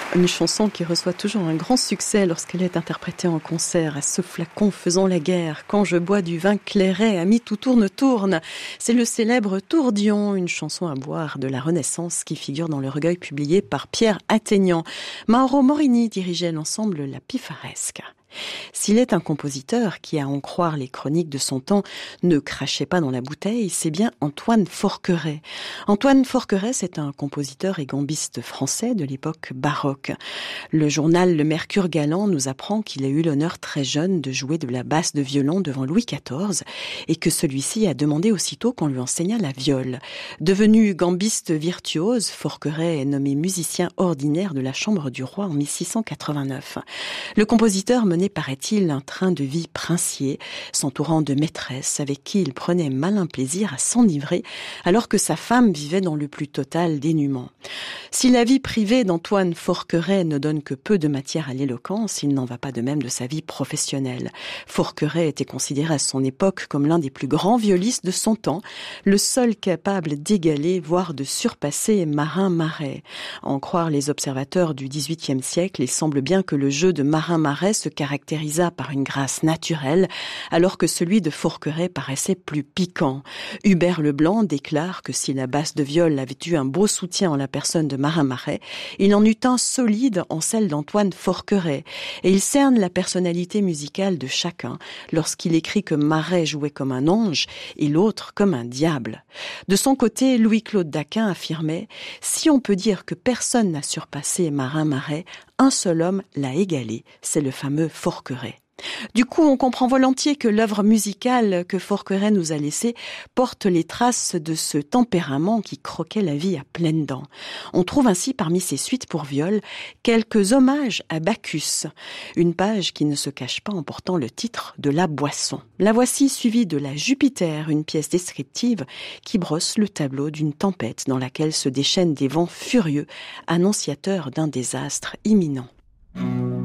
Une chanson qui reçoit toujours un grand succès lorsqu'elle est interprétée en concert. À ce flacon faisant la guerre, quand je bois du vin clairet, ami tout tourne, tourne. C'est le célèbre Tourbillon, une chanson à boire de la Renaissance qui figure dans le recueil publié par Pierre Atténian. Mauro Morini dirigeait l'ensemble La Pifaresque. S'il est un compositeur qui, à en croire les chroniques de son temps, ne crachait pas dans la bouteille, c'est bien Antoine Forqueray. Antoine Forqueray, c'est un compositeur et gambiste français de l'époque baroque. Le journal Le Mercure Galant nous apprend qu'il a eu l'honneur très jeune de jouer de la basse de violon devant Louis XIV et que celui-ci a demandé aussitôt qu'on lui enseignât la viole. Devenu gambiste virtuose, Forqueray est nommé musicien ordinaire de la Chambre du Roi en 1689. Le compositeur menait, paraît-il, un train de vie princier, s'entourant de maîtresses avec qui il prenait malin plaisir à s'enivrer, alors que sa femme vivait dans le plus total dénuement. Si la vie privée d'Antoine Forqueray ne donne que peu de matière à l'éloquence, il n'en va pas de même de sa vie professionnelle. Forqueray était considéré à son époque comme l'un des plus grands violistes de son temps, le seul capable d'égaler, voire de surpasser Marin-Marais. À en croire les observateurs du XVIIIe siècle, il semble bien que le jeu de Marin-Marais se caractérisa par une grâce naturelle, alors que celui de Forqueray paraissait plus piquant. Hubert Leblanc déclare que si la basse de viol avait eu un beau soutien en la personne de Marin-Marais, il en eut un solide en celle d'Antoine Forqueray, et il cerne la personnalité musicale de chacun lorsqu'il écrit que Marais jouait comme un ange et l'autre comme un diable. De son côté, Louis-Claude Daquin affirmait « Si on peut dire que personne n'a surpassé Marin-Marais, un seul homme l'a égalé, c'est le fameux Forqueray ». Du coup, on comprend volontiers que l'œuvre musicale que Forqueray nous a laissée porte les traces de ce tempérament qui croquait la vie à pleines dents. On trouve ainsi parmi ses suites pour viol quelques hommages à Bacchus, une page qui ne se cache pas en portant le titre de La Boisson. La voici suivie de La Jupiter, une pièce descriptive qui brosse le tableau d'une tempête dans laquelle se déchaînent des vents furieux, annonciateurs d'un désastre imminent.